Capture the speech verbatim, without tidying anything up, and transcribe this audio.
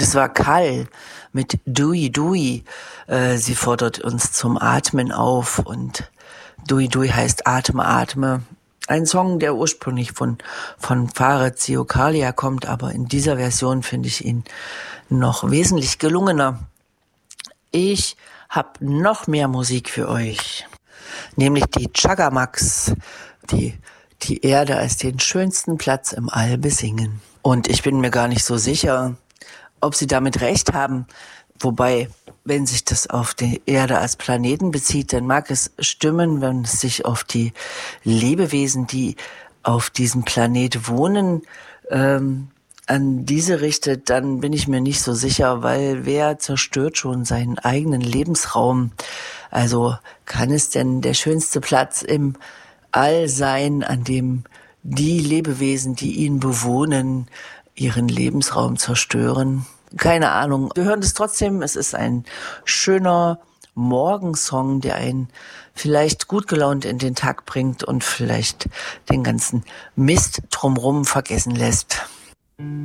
Das war Kall mit Dui Dui. Äh, sie fordert uns zum Atmen auf und Dui Dui heißt Atme, Atme. Ein Song, der ursprünglich von, von Farid Ziokalia kommt, aber in dieser Version finde ich ihn noch wesentlich gelungener. Ich habe noch mehr Musik für euch, nämlich die Chagamax, die die Erde als den schönsten Platz im All besingen. Und ich bin mir gar nicht so sicher, ob sie damit recht haben. Wobei, wenn sich das auf die Erde als Planeten bezieht, dann mag es stimmen, wenn es sich auf die Lebewesen, die auf diesem Planet wohnen, ähm, an diese richtet, dann bin ich mir nicht so sicher, weil wer zerstört schon seinen eigenen Lebensraum? Also kann es denn der schönste Platz im All sein, an dem die Lebewesen, die ihn bewohnen, ihren Lebensraum zerstören? Keine Ahnung. Wir hören es trotzdem. Es ist ein schöner Morgensong, der einen vielleicht gut gelaunt in den Tag bringt und vielleicht den ganzen Mist drumherum vergessen lässt.